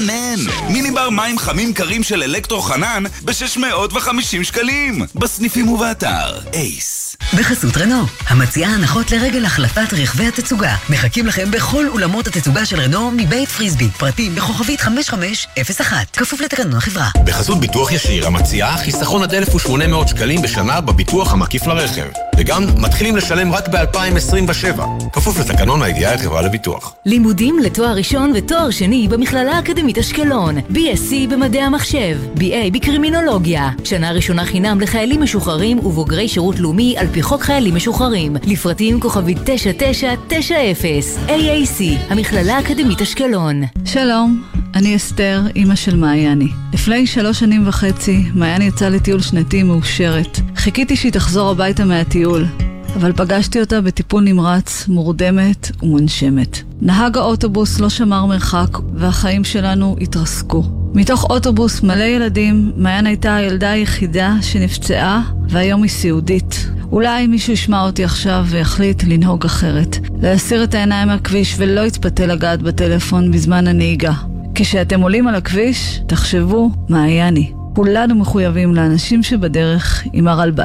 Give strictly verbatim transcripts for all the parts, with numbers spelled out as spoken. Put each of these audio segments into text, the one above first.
מיני בר מים חמים קרים של אלקטרו חנן ב-שש מאות וחמישים שקלים בסניפים ובאתר אייס. בחסות רנו, המציעה הנחות לרגל החלפת רכבי התצוגה. מחכים לכם בכל אולמות התצוגה של רנו מבית פריסבי. פרטים בכוכבית חמש חמש אפס אחת, כפוף לתקנון החברה. בחסות ביטוח ישיר, המציעה חיסכון עד אלף ושמונה מאות שקלים בשנה בביטוח המקיף לרכב. וגם מתחילים לשלם רק ב-אלפיים עשרים ושבע, כפוף לתקנון הידיעה החברה לביטוח. לימודים לתואר ראשון ותואר שני במכללה האקדמית אשקלון. בי אס סי במדעי המחשב, בי איי בקרימינולוגיה. שנה ראשונה חינם לחיילים משוחררים ובוגרי שירות לאומי על פי חוק חיילים משוחררים. לפרטים כוכבית תשע תשע תשע אפס. איי איי סי, המכללה האקדמית אשקלון. שלום, אני אסתר, אמא של מעייני. לפני שלוש שנים וחצי, מעייני יצאה לטיול שנתי מאושרת. חיכיתי שהיא תחזור הביתה מהטיול, אבל פגשתי אותה בטיפול נמרץ, מורדמת ומונשמת. נהג האוטובוס לא שמר מרחק, והחיים שלנו התרסקו. מתוך אוטובוס מלא ילדים, מעיין הייתה הילדה היחידה שנפצעה, והיום היא סיעודית. אולי מישהו ישמע אותי עכשיו ויחליט לנהוג אחרת. להסיר את העיניים מהכביש ולא יתפתה לגעת בטלפון בזמן הנהיגה. כשאתם עולים על הכביש, תחשבו מעייני. כולנו מחויבים לאנשים שבדרך עם הרלב"ד.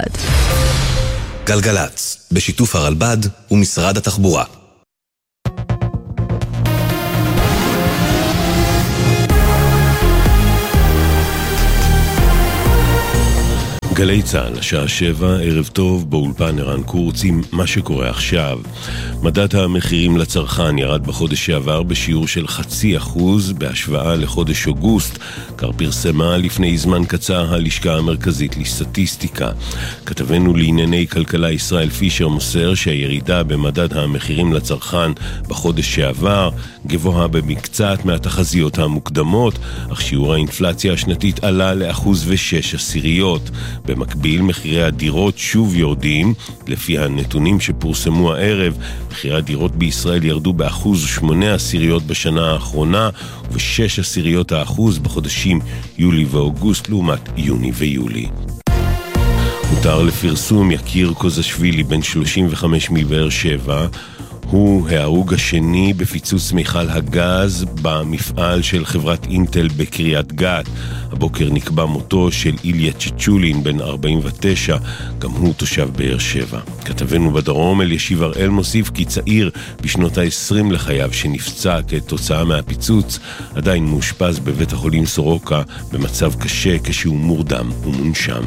גלגלץ, בשיתוף הרלב"ד ומשרד התחבורה. גלי צהל, השעה שבע, ערב טוב, באולפן ערן קורץ עם מה שקורה עכשיו. מדד המחירים לצרכן ירד בחודש שעבר בשיעור של חצי אחוז בהשוואה לחודש אוגוסט, כך פרסמה לפני זמן קצר הלשכה המרכזית לסטטיסטיקה. כתבנו לענייני כלכלה ישראל פישר מוסר שהירידה במדד המחירים לצרכן בחודש שעבר גבוהה במקצת מהתחזיות המוקדמות, אך שיעור האינפלציה השנתית עלה לאחוז ושש עשיריות. במקביל מחירי הדירות שוב יורדים. לפי הנתונים שפורסמו הערב, מחירי הדירות בישראל ירדו באחוז ושמונה עשיריות בשנה האחרונה ובשש עשיריות האחוז בחודשים יולי ואוגוסט לעומת יוני ויולי. מותר לפרסום, יקיר קוזשווילי בן שלושים וחמש מבאר שבע הוא ההרוג השני בפיצוץ מיכל הגז במפעל של חברת אינטל בקריית גת. הבוקר נקבע מותו של איליה צ'צ'ולין בן ארבעים ותשע, גם הוא תושב באר שבע. כתבנו בדרום אלישיב הראל מוסיף כי צעיר בשנות ה-עשרים לחייו שנפצע כתוצאה מהפיצוץ עדיין מאושפז בבית החולים סורוקה במצב קשה כשהוא מורדם ומונשם.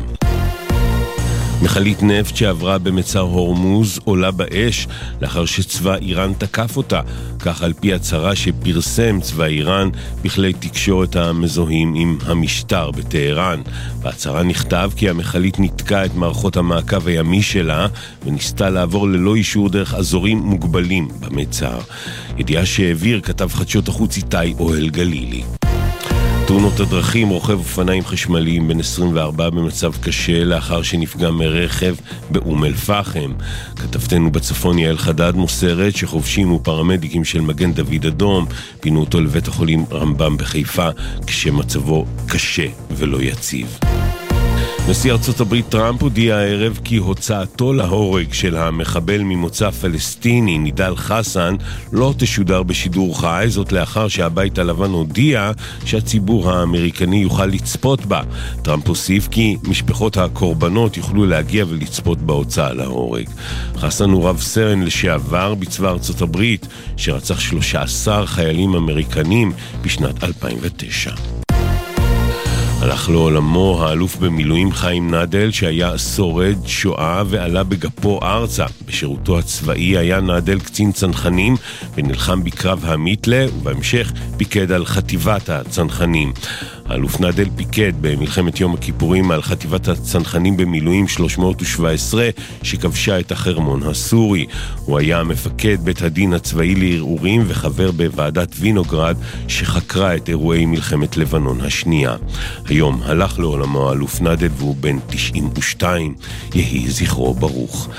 מכלית נפט שעברה במצר הורמוז עולה באש לאחר שצבא איראן תקף אותה, כך על פי הצהרה שפרסם צבא איראן בכלי תקשורת המזוהים עם המשטר בטהרן. בהצהרה נכתב כי המכלית נתקעה את מערכות המעקב הימי שלה וניסתה לעבור ללא אישור דרך אזורים מוגבלים במצר. ידיעה שהעביר כתב חדשות החוץ איתי אוהל גלילי. תאונות הדרכים, רוכב אופניים חשמליים בן עשרים וארבע במצב קשה לאחר שנפגע מרכב באום אל פחם. כתבתנו בצפון יעל חדד מוסרת שחובשים ופרמדיקים של מגן דוד אדום פינו אותו לבית החולים רמב"ם בחיפה כשמצבו קשה ולא יציב. נשיא ארצות הברית טראמפ הודיע הערב כי הוצאתו להורג של המחבל ממוצא פלסטיני נידל חסן לא תשודר בשידור חי, זאת לאחר שהבית הלבן הודיע שהציבור האמריקני יוכל לצפות בה. טראמפ הוסיף כי משפחות הקורבנות יוכלו להגיע ולצפות בהוצאה להורג. חסן הוא רב סרן לשעבר בצבא ארצות הברית שרצח שלושה עשר חיילים אמריקנים בשנת אלפיים ותשע. הלך לעולמו האלוף במילואים חיים נדל שהיה שורד שואה ועלה בגפו ארצה. בשירותו הצבאי היה נדל קצין צנחנים ונלחם בקרב המיתלה ובהמשך פיקד על חטיבת הצנחנים. האלוף נדל פיקד במלחמת יום הכיפורים על חטיבת הצנחנים במילואים שלוש מאות שבע עשרה שכבשה את החרמון הסורי. הוא היה מפקד בית הדין הצבאי לערעורים וחבר בוועדת וינוגרד שחקרה את אירועי מלחמת לבנון השנייה. היום הלך לעולמו האלוף נדל והוא בן תשעים ושתיים, יהי זכרו ברוך.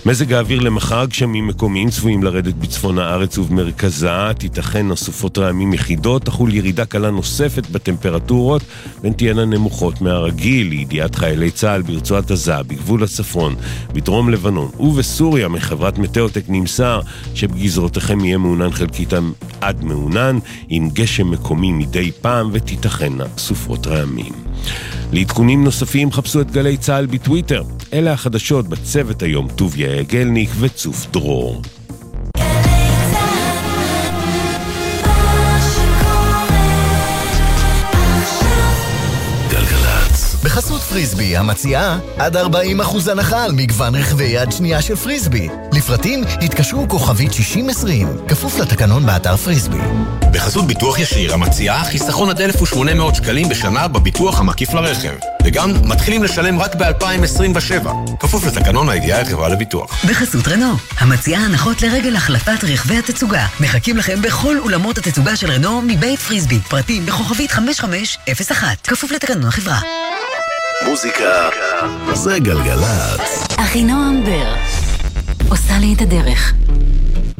מזג האוויר למחר, גשמים מקומיים צפויים לרדת בצפון הארץ ובמרכזה, תיתכן אסופות רעמים יחידות, תחול ירידה קלה נוספת בטמפרטורות, בין תהיינה נמוכות מהרגיל. לידיעת חיילי צה"ל ברצועת עזה, בגבול הצפון, בדרום לבנון ובסוריה, מחברת מטאוטק נמסר שבגזרותיכם יהיה מעונן חלקית עד מעונן, עם גשם מקומי מדי פעם ותיתכן אסופות רעמים. לעדכונים נוספים חפשו את גלי צה"ל בטוויטר. אלה החדשות בצוות היום, טוביה גלניק וצוף דרור. בחסות פריסבי המציעה עד ארבעים אחוז הנחה על מגוון רכבי יד שנייה של פריסבי. לפרטים התקשרו כוכבית שישים עשרים, כפוף לתקנון באתר פריסבי. בחסות ביטוח ישיר המציעה חיסכון עד אלף ושמונה מאות שקלים בשנה בביטוח המקיף לרכב. וגם מתחילים לשלם רק ב-אלפיים עשרים ושבע, כפוף לתקנון הידיעה החברה לביטוח. בחסות רנו, המציעה הנחות לרגל החלפת רכבי התצוגה. מחכים לכם בכל אולמות התצוגה של רנו מבית פריסבי. פרטים בכוכבית חמש חמש אפס אחת, כפוף לתקנון החברה. מוזיקה זה גלגלצ. אחינועם בר עושה לי את הדרך.